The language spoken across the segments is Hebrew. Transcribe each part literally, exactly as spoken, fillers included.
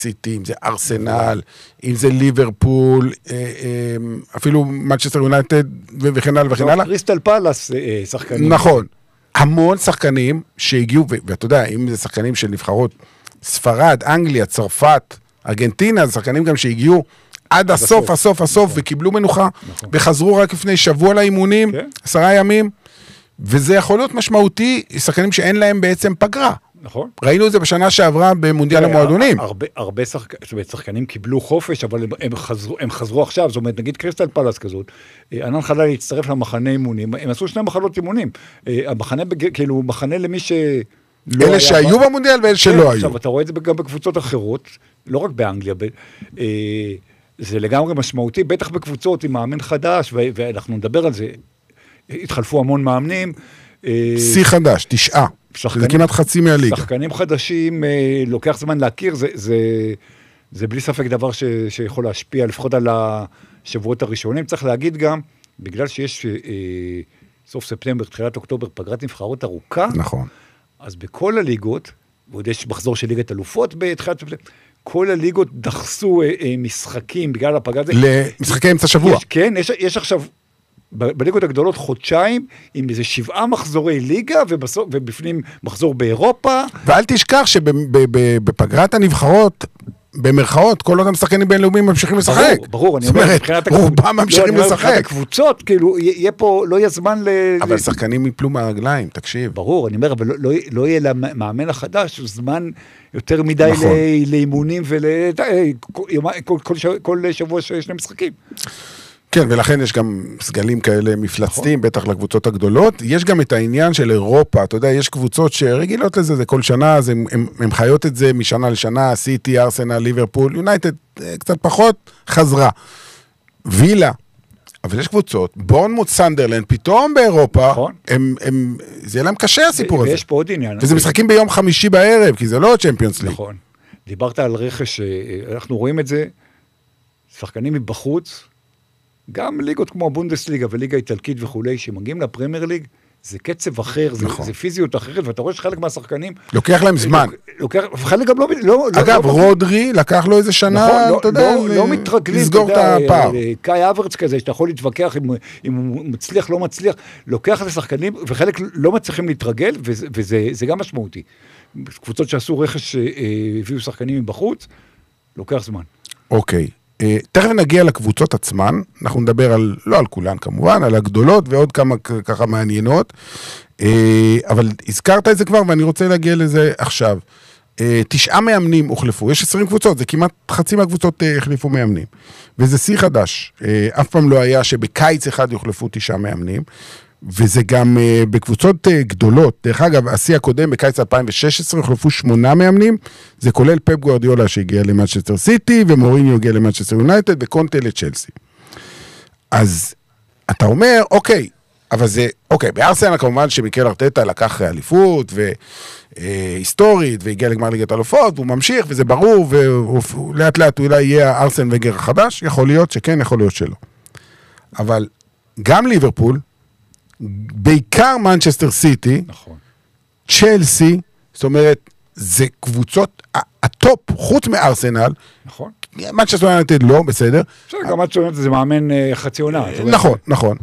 סיטי, אם זה ארסנל, אם זה ליברפול, אפילו מנצ'סטר יונייטד וכן הלאה וכן הלאה. קריסטל פלאס שחקנים. נכון. המון שחקנים שהגיעו, ואתה יודע, אם זה שחקנים של נבחרות ספרד, אנגליה, צרפת, ארגנטינה, זה שחקנים גם שהגיעו עד הסוף, הסוף, הסוף, וקיבלו מנוחה, וחזרו רק לפני שבוע לאימונים, עשרה ימים, וזה יכול להיות משמעותי, שחקנים שאין להם בעצם פגרה. נכון. ראינו את זה בשנה שעברה במונדיאל המועדונים. הרבה, הרבה שחקנים קיבלו חופש, אבל הם חזרו, הם חזרו עכשיו, זאת אומרת, נגיד קריסטל פלאס כזאת, ענן חדל להצטרף למחנה אימונים, הם עשו שני מחנות אימונים, המחנה, כאילו, מחנה למי ש... אלה שהיו במונדיאל ואלה שלא היו. עכשיו, אתה רואה את זה גם בקבוצות אחרות, לא רק באנגליה, זה לגמרי משמעותי, בטח בקבוצות עם מאמן חדש, ואנחנו נדבר על זה, התחלפו המון מאמנים. שיא חדש, תשעה. זה כמעט חצי מהליגה. שחקנים חדשים, לוקח זמן להכיר, זה, זה, זה בלי ספק דבר ש, שיכול להשפיע, לפחות על השבועות הראשונים. צריך להגיד גם, בגלל שיש אה, סוף ספטמבר, תחילת אוקטובר, פגרת נבחרות ארוכה, נכון. אז בכל הליגות, ועוד יש מחזור של ליגת אלופות בתחילת ספטמבר, כל הליגות דחסו אה, אה, משחקים בגלל הפגרת... למשחקי אמצע שבוע. יש, כן, יש, יש עכשיו... בליגות הגדולות חודשיים, עם איזה שבעה מחזורי ליגה, ובסוף, ובפנים מחזור באירופה. ואל תשכח שבפגרת הנבחרות, במרכאות, כל אותם שחקנים בינלאומיים ממשיכים לשחק. ברור, ברור, אני אומר, מבחינת רובם ממשיכים לשחק. מבחינת הקבוצות, כאילו, יהיה פה, לא יהיה זמן ל... אבל שחקנים יפלו מהרגליים, תקשיב. ברור, אני אומר, אבל לא יהיה למאמן החדש, זמן יותר מדי לאימונים, כל שבוע שיש להם משחקים. כן, ולכן יש גם סגלים כאלה מפלצתיים, בטח לקבוצות הגדולות. יש גם את העניין של אירופה, אתה יודע, יש קבוצות שרגילות לזה, זה כל שנה, אז הם, הם, הם חיות את זה משנה לשנה, סיטי, ארסנל, ליברפול, יונייטד, קצת פחות, חזרה. וילה, אבל יש קבוצות, בורנמוט, סנדרלנד, פתאום באירופה, נכון. הם, הם, זה יהיה להם קשה הסיפור הזה. ויש פה עוד עניין. וזה משחקים ביום חמישי בערב, כי זה לא צ'מפיונס ליג. נכון. דיברת על רכש, אנחנו רואים את זה, שחקנים מבחוץ, גם ליגות כמו הבונדסליגה וליגה איטלקית וכולי, שמגיעים לפרמייר ליג, זה קצב אחר, נכון. זה, זה פיזיות אחרת, ואתה רואה שחלק מהשחקנים... לוקח להם זמן. לוקח, חלק גם לא... לא אגב, לא, רודרי לקח לו איזה שנה, נכון, אתה יודע, לא, לא מתרגלים, לסגור את הפער. קאי אברץ כזה, שאתה יכול להתווכח אם, אם הוא מצליח, לא מצליח, לוקח את השחקנים, וחלק לא מצליחים להתרגל, וזה, וזה זה גם משמעותי. קבוצות שעשו רכש, הביאו שחקנים מבחוץ, לוקח זמן. אוקיי. תכף נגיע לקבוצות עצמן, אנחנו נדבר על, לא על כולן כמובן, על הגדולות ועוד כמה ככה מעניינות, אבל הזכרת את זה כבר ואני רוצה להגיע לזה עכשיו. תשעה מאמנים הוחלפו, יש עשרים קבוצות, זה כמעט חצי מהקבוצות החליפו מאמנים, וזה שיא חדש, אף פעם לא היה שבקיץ אחד יוחלפו תשעה מאמנים, וזה גם uh, בקבוצות uh, גדולות. דרך אגב, השיא הקודם בקיץ אלפיים ושש עשרה הוחלפו שמונה מאמנים, זה כולל פפ גוארדיולה שהגיע למנצ'סטר סיטי, ומוריניו הגיע למנצ'סטר יונייטד, וקונטה לצ'לסי. אז אתה אומר, אוקיי, אבל זה, אוקיי, בארסנל כמובן שמיקל ארטטה לקח אליפות, והיסטורית, והגיע לגמר ליגת אלופות, והוא ממשיך, וזה ברור, ולאט לאט אולי יהיה הארסן וגר החדש, יכול להיות שכן, יכול להיות שלא. אבל גם ליברפול, בעיקר מנצ'סטר סיטי, נכון. צ'לסי, זאת אומרת, זה קבוצות הטופ, חוץ מארסנל, נכון. מנצ'סטר יונייטד לא, בסדר. גם מנצ'סטר יונייטד זה מאמן חצי עונה. נכון, נכון.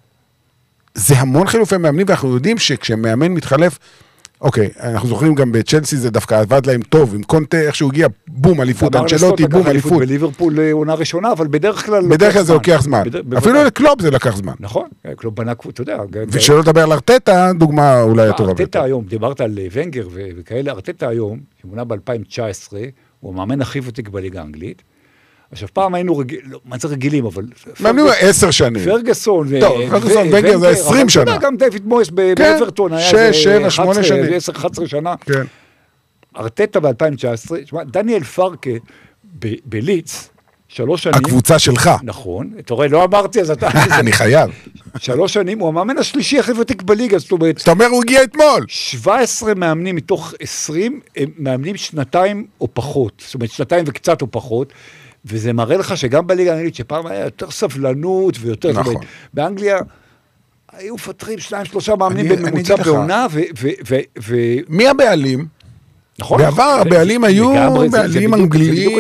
זה המון חילופי מאמנים, ואנחנו יודעים שכשמאמן מתחלף, אוקיי, אנחנו זוכרים גם בצ'לסי זה דווקא עבד להם טוב, עם קונטה, איך שהוא הגיע, בום, אליפות, אנצ'לוטי, בום, אליפות. בליברפול עונה ראשונה, אבל בדרך כלל... בדרך כלל זה לוקח זמן. אפילו לקלופ זה לקח זמן. נכון, קלופ בנה, אתה יודע... ושלא לדבר על ארטטה, דוגמה אולי הטובה. ארטטה היום, דיברת על ונגר וכאלה, ארטטה היום, שמונה ב-אלפיים תשע עשרה, הוא המאמן הכי ותיק בליגה האנגלית. עכשיו, פעם היינו רגילים, מה זה רגילים, אבל... מאמנים עשר שנים. פרגוסון, טוב, פרגוסון, ונגר זה עשרים שנה. גם דיוויד מויס באברטון היה שש, שבע, שמונה שנים. עשר אחת עשרה שנה. כן. ארטטה ב-אלפיים תשע עשרה, דניאל פרקה בליץ, שלוש שנים... הקבוצה שלך. נכון, אתה רואה, לא אמרתי, אז אתה... אני חייב. שלוש שנים, הוא המאמן השלישי הכי ותיק בליגה, זאת אומרת... אתה אומר, הוא הגיע אתמול. שבע עשרה מאמנים מתוך עשרים, הם מאמנים שנתיים או פחות, זאת אומרת, שנתיים וקצת או פחות, וזה מראה לך שגם בליגה האנגלית, שפעם היה יותר סבלנות ויותר... נכון. באנגליה היו פתרים שניים, שלושה מאמנים בממוצע בעונה, ו... מי הבעלים? נכון. בעבר הבעלים היו בעלים אנגליים.